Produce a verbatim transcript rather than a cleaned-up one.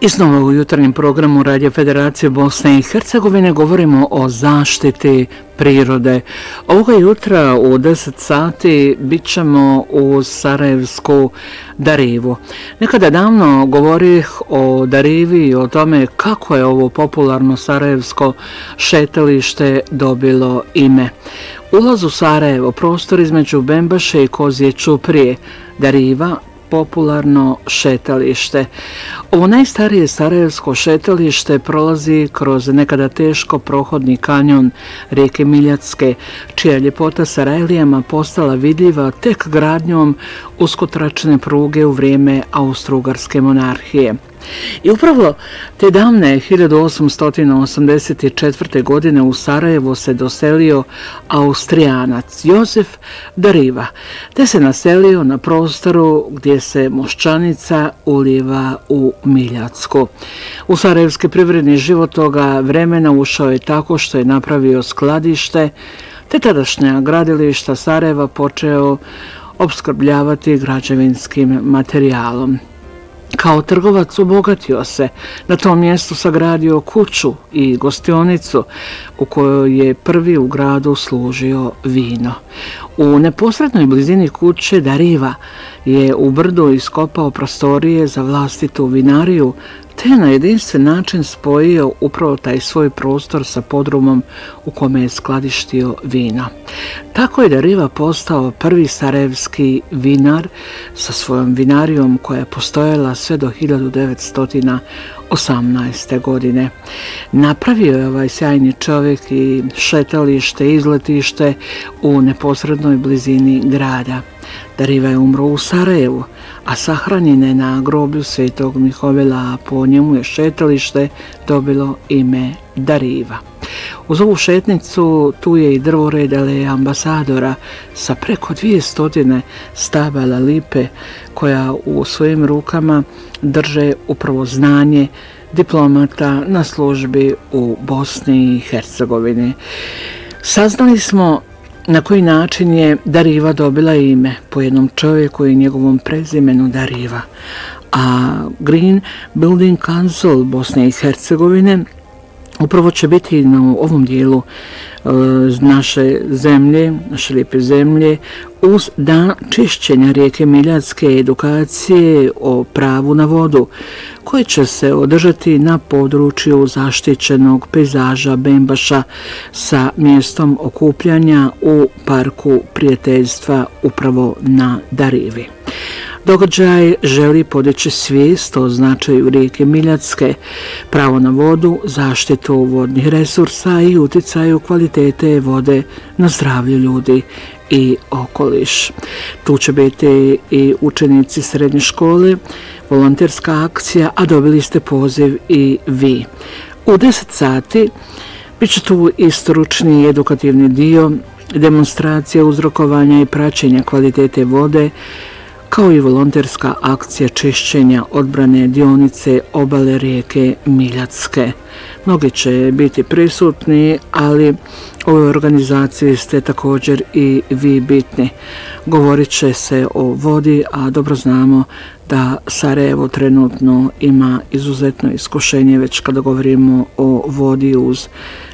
Iznova u jutarnjem programu Radio Federacije Bosne i Hercegovine govorimo o zaštiti prirode. Ovoga jutra u deset sati bit ćemo u Sarajevsku Darivu. Nekada davno govorih o Darivi i o tome kako je ovo popularno sarajevsko šetalište dobilo ime. Ulaz u Sarajevo, prostor između Bembaše i Kozje Ćuprije, Dariva, popularno šetalište. Ovo najstarije sarajevsko šetalište prolazi kroz nekada teško prohodni kanjon rijeke Miljacke, čija ljepota Sarajlijama postala vidljiva tek gradnjom uskotračne pruge u vrijeme Austro-Ugarske monarhije. I upravo te davne hiljadu osamsto osamdeset četvrte. godine u Sarajevo se doselio Austrijanac Josef Dariva, te se naselio na prostoru gdje se Moščanica uliva u Miljacku. U sarajevski privredni život toga vremena ušao je tako što je napravio skladište, te tadašnja gradilišta Sarajeva počeo opskrbljavati građevinskim materijalom. Kao trgovac obogatio se, na tom mjestu sagradio kuću i gostionicu u kojoj je prvi u gradu služio vino. U neposrednoj blizini kuće Dariva je u brdu iskopao prostorije za vlastitu vinariju, te na jedinstven način spojio upravo taj svoj prostor sa podrumom u kome je skladištio vino. Tako je Dariva postao prvi sarajevski vinar sa svojom vinarijom koja je postojala sve do hiljadu devetsto osamnaeste. godine. Napravio je ovaj sjajni čovjek i šetalište, izletište u neposrednoj blizini grada. Dariva je umro u Sarajevu, a sahranjen je na groblju Svetog Mihovila, a po njemu je šetalište dobilo ime Dariva. Uz ovu šetnicu tu je i drvored Aleje Ambasadora sa preko dvjesto stabala lipe koja u svojim rukama drže upravo znanje diplomata na službi u Bosni i Hercegovini. Saznali smo na koji način je Dariva dobila ime po jednom čovjeku i njegovom prezimenu Dariva, a Green Building Council Bosne i Hercegovine upravo će biti na ovom dijelu e, naše zemlje, naše lijepe zemlje, uz dan čišćenja rijeke Miljacke, edukacije o pravu na vodu, koje će se održati na području zaštićenog pejzaža Bembaša sa mjestom okupljanja u Parku prijateljstva upravo na Darivi. Događaj želi podići svijest o značaju rijeke Miljacke, pravo na vodu, zaštitu vodnih resursa i utjecaju kvalitete vode na zdravlje ljudi i okoliš. Tu će biti i učenici srednje škole, volonterska akcija, a dobili ste poziv i vi. U deset sati bit će tu i stručni i edukativni dio, demonstracija uzrokovanja i praćenja kvalitete vode, kao i volonterska akcija čišćenja odbrane dionice obale rijeke Miljacke. Mnogi će biti prisutni, ali u ovoj organizaciji ste također i vi bitni. Govorit će se o vodi, a dobro znamo da Sarajevo trenutno ima izuzetno iskušenje već kada govorimo o vodi uz